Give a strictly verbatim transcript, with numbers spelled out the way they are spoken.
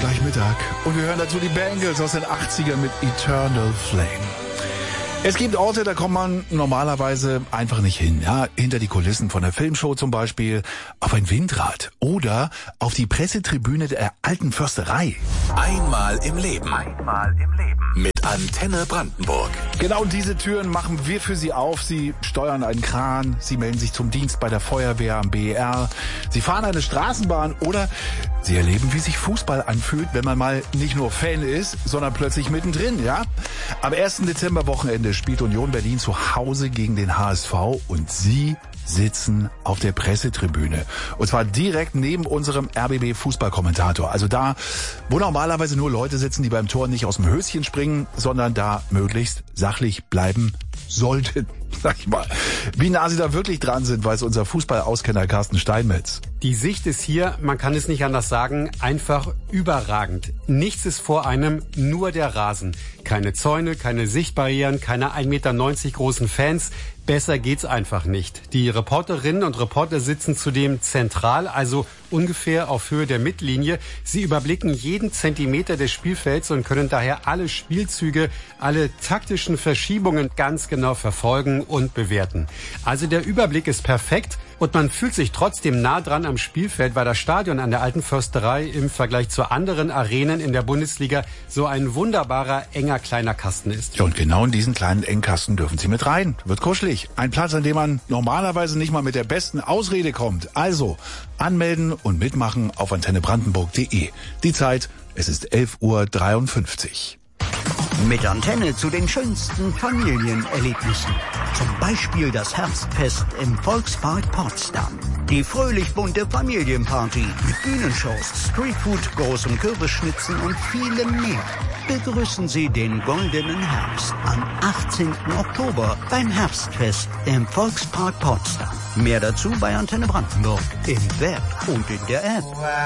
gleich Mittag. Und wir hören dazu die Bangles aus den achtzigern mit Eternal Flame. Es gibt Orte, da kommt man normalerweise einfach nicht hin. Ja, hinter die Kulissen von der Filmshow zum Beispiel, auf ein Windrad oder auf die Pressetribüne der Alten Försterei. Einmal im Leben. Einmal im Leben. Mit Antenne Brandenburg. Genau diese Türen machen wir für Sie auf. Sie steuern einen Kran, Sie melden sich zum Dienst bei der Feuerwehr am B E R, Sie fahren eine Straßenbahn oder Sie erleben, wie sich Fußball anfühlt, wenn man mal nicht nur Fan ist, sondern plötzlich mittendrin, ja? Am ersten Dezemberwochenende spielt Union Berlin zu Hause gegen den H S V und Sie sitzen auf der Pressetribüne. Und zwar direkt neben unserem R B B-Fußballkommentator. Also da, wo normalerweise nur Leute sitzen, die beim Tor nicht aus dem Höschen springen, sondern da möglichst sachlich bleiben sollten, sag ich mal. Wie nah Sie da wirklich dran sind, weiß unser Fußballauskenner Carsten Steinmetz. Die Sicht ist hier, man kann es nicht anders sagen, einfach überragend. Nichts ist vor einem, nur der Rasen. Keine Zäune, keine Sichtbarrieren, keine ein Meter neunzig großen Fans. Besser geht's einfach nicht. Die Reporterinnen und Reporter sitzen zudem zentral, also ungefähr auf Höhe der Mittellinie. Sie überblicken jeden Zentimeter des Spielfelds und können daher alle Spielzüge, alle taktischen Verschiebungen ganz genau verfolgen und bewerten. Also der Überblick ist perfekt und man fühlt sich trotzdem nah dran am Spielfeld, weil das Stadion an der Alten Försterei im Vergleich zu anderen Arenen in der Bundesliga so ein wunderbarer, enger, kleiner Kasten ist. Ja, und genau in diesen kleinen Engkasten dürfen Sie mit rein. Wird kuschelig. Ein Platz, an dem man normalerweise nicht mal mit der besten Ausrede kommt. Also anmelden und mitmachen auf antenne brandenburg punkt de. Die Zeit, es ist elf Uhr dreiundfünfzig. Mit Antenne zu den schönsten Familienerlebnissen. Zum Beispiel das Herbstfest im Volkspark Potsdam. Die fröhlich bunte Familienparty mit Bühnenshows, Streetfood, großem Kürbisschnitzen und vielem mehr. Begrüßen Sie den goldenen Herbst am achtzehnten Oktober beim Herbstfest im Volkspark Potsdam. Mehr dazu bei Antenne Brandenburg im Web und in der App.